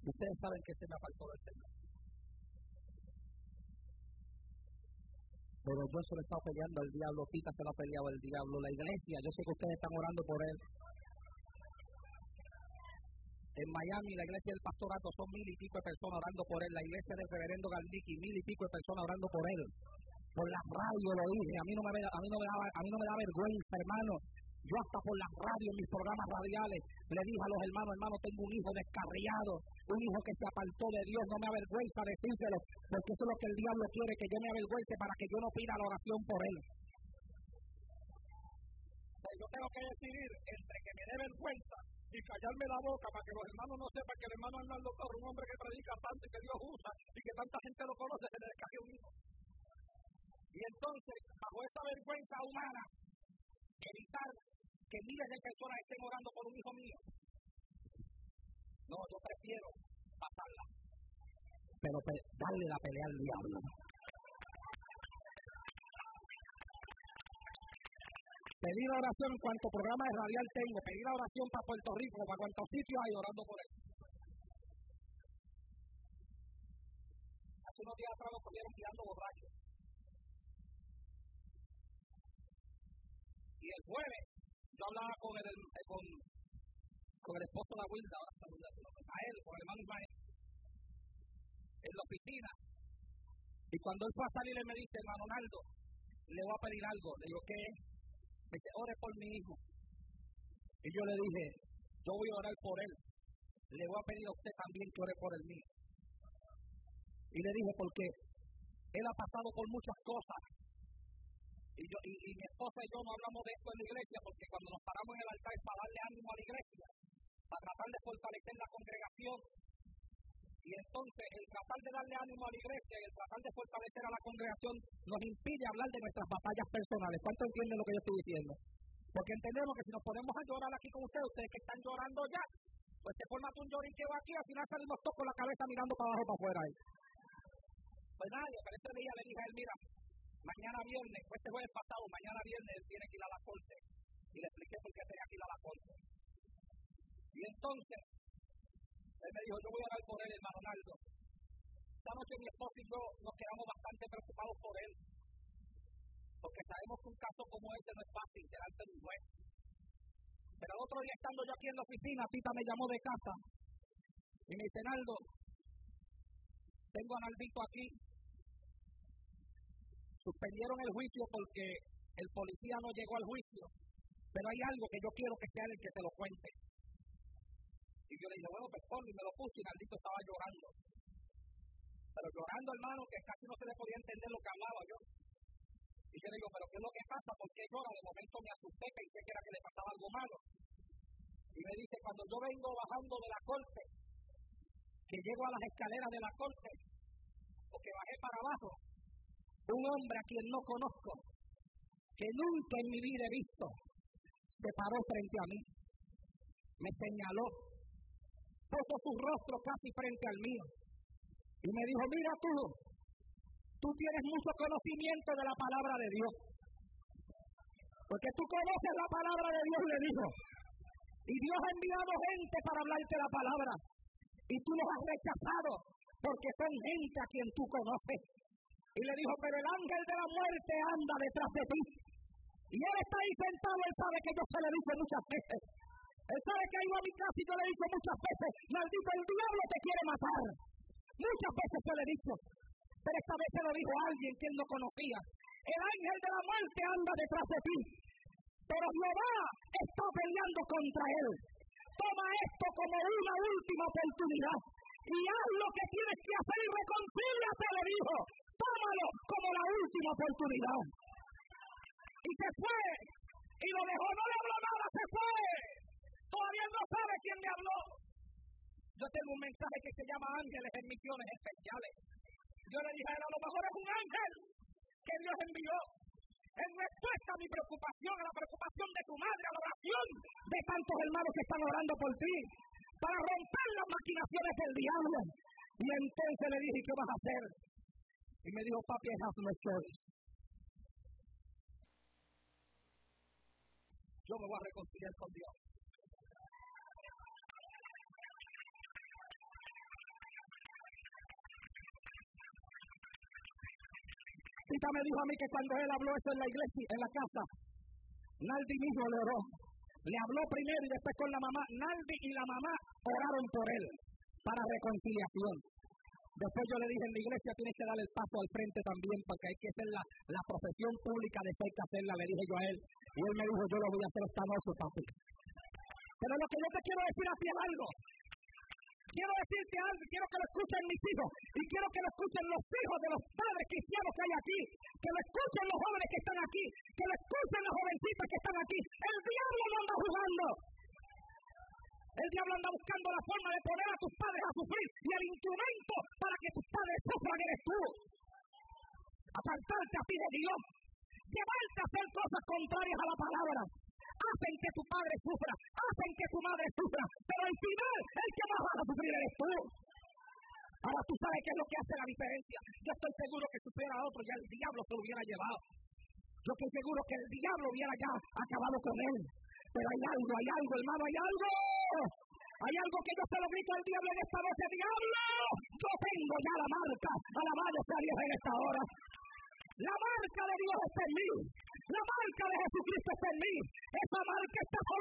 Ustedes saben que se me faltó del Señor. Pero yo se lo he estado peleando al diablo, Tita se lo ha peleado al diablo, la iglesia, yo sé que ustedes están orando por él. En Miami, la iglesia del pastorato son 1,000 y pico de personas orando por él. La iglesia del reverendo Garnicki, 1,000 y pico de personas orando por él. Por la radio lo dije, a mí no me da vergüenza, hermano. Yo hasta por la radio, en mis programas radiales, le dije a los hermanos, tengo un hijo descarriado, un hijo que se apartó de Dios, no me avergüenza decírselo, porque eso es lo que el diablo quiere, que yo me avergüence para que yo no pida la oración por él. Pues yo tengo que decidir entre que me dé vergüenza y callarme la boca para que los hermanos no sepan que el hermano Arnaldo Torres, un hombre que predica tanto y que Dios usa y que tanta gente lo conoce, se le descargue un hijo. Y entonces, bajo esa vergüenza humana, evitar que miles de personas estén orando por un hijo mío. No, yo prefiero pasarla, pero darle la pelea al diablo. Pedir oración en cuanto programa de radial tengo, pedir oración para Puerto Rico, para cuantos sitios hay orando por él. Hace unos días atrás lo cogieron tirando borrachos. Y el jueves yo hablaba con el esposo de la Wilda, Ismael, con el hermano Ismael, en la oficina. Y cuando él fue a salir, él me dice, hermano Naldo, le voy a pedir algo. Le digo, ¿qué es? Me dice, ore por mi hijo. Y yo le dije, yo voy a orar por él. Le voy a pedir a usted también que ore por el mío. Y le dije, porque él ha pasado por muchas cosas. Y mi esposa y yo no hablamos de esto en la iglesia, porque cuando nos paramos en el altar es para darle ánimo a la iglesia, para tratar de fortalecer la congregación. Y entonces el tratar de darle ánimo a la iglesia y el tratar de fortalecer a la congregación nos impide hablar de nuestras batallas personales. ¿Cuánto entienden lo que yo estoy diciendo? Porque entendemos que si nos ponemos a llorar aquí con ustedes que están llorando ya, pues te formas un lloriqueo aquí, al final salimos todos con la cabeza mirando para abajo, para afuera ahí. Pues nadie, pero ese día le dije a él, mira, mañana viernes, pues este jueves pasado, mañana viernes él tiene que ir a la corte. Y le expliqué por qué tenía que ir a la corte. Y entonces, él me dijo, yo voy a orar por él, hermano Naldo. Esta noche mi esposa y yo nos quedamos bastante preocupados por él. Porque sabemos que un caso como este no es fácil delante de un juez. Pero el otro día, estando yo aquí en la oficina, Tita me llamó de casa. Y me dice, Naldo, tengo a Naldito aquí. Suspendieron el juicio porque el policía no llegó al juicio, pero hay algo que yo quiero que sea el que te lo cuente. Y yo le dije, bueno, pues ponlo, y me lo puse, y Naldito estaba llorando. Pero llorando, hermano, que casi no se le podía entender lo que hablaba yo. Y yo le digo, pero ¿qué es lo que pasa? ¿Por qué llora? De momento me asusté, pensé que era que le pasaba algo malo. Y me dice, cuando yo vengo bajando de la corte, que llego a las escaleras de la corte, porque bajé para abajo, un hombre a quien no conozco, que nunca en mi vida he visto, se paró frente a mí, me señaló, puso su rostro casi frente al mío, y me dijo, mira tú tienes mucho conocimiento de la palabra de Dios, porque tú conoces la palabra de Dios, le dijo, y Dios ha enviado gente para hablarte la palabra, y tú los has rechazado, porque son gente a quien tú conoces. Y le dijo, pero el ángel de la muerte anda detrás de ti. Y él está ahí sentado, él sabe que yo se lo he dicho muchas veces. Él sabe que ha ido a mi casa y yo le he dicho muchas veces, maldito, el diablo te quiere matar. Muchas veces se lo he dicho. Pero esta vez se lo dijo a alguien que él no conocía. El ángel de la muerte anda detrás de ti. Pero Jehová está peleando contra él. Toma esto como una última oportunidad. Y haz lo que tienes que hacer y reconcíliate, le dijo. Tómalo como la última oportunidad. Y se fue. Y lo dejó, no le habló nada, se fue. Todavía no sabe quién le habló. Yo tengo un mensaje que se llama Ángeles en Misiones Especiales. Yo le dije a él, a lo mejor es un ángel que Dios envió en respuesta a mi preocupación, a la preocupación de tu madre, a la oración de tantos hermanos que están orando por ti, para romper las maquinaciones del diablo. Y entonces le dije, ¿qué vas a hacer? Y me dijo, papi, I have no choice. Yo me voy a reconciliar con Dios. Tita me dijo a mí que cuando él habló eso en la iglesia, en la casa, Naldi mismo le oró. Le habló primero y después con la mamá. Naldi y la mamá oraron por él para reconciliación. Después yo le dije, en la iglesia tienes que dar el paso al frente también, porque hay que hacer la profesión pública de fe, hay que hacerla, le dije yo a él. Y él me dijo, yo lo voy a hacer esta noche, papi. Pero lo que yo te quiero decir a ti es algo. Quiero decirte algo, quiero que lo escuchen mis hijos, y quiero que lo escuchen los hijos de los padres cristianos que hay aquí, que lo escuchen los jóvenes que están aquí, que lo escuchen las jovencitas que están aquí. El diablo no anda jugando. El diablo anda buscando la forma de poner a tus padres a sufrir, y el instrumento para que tus padres sufran eres tú. Apartarte a ti de Dios, llevarte a hacer cosas contrarias a la palabra, hacen que tu padre sufra, hacen que tu madre sufra, pero al final el que más va a sufrir eres tú. Ahora tú sabes qué es lo que hace la diferencia. Yo estoy seguro que si fuera otro ya el diablo se lo hubiera llevado. Yo estoy seguro que el diablo hubiera ya acabado con él. Pero hay algo, hermano, hay algo. Hay algo que yo se lo grito al diablo en esta noche. ¡Diablo! Yo tengo ya la marca. Alabado sea Dios en esta hora. La marca de Dios está en mí. La marca de Jesucristo está en mí. Esa marca está